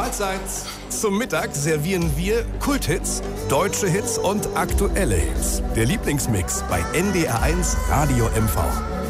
Mahlzeit. Zum Mittag servieren wir Kulthits, deutsche Hits und aktuelle Hits. Der Lieblingsmix bei NDR1 Radio MV.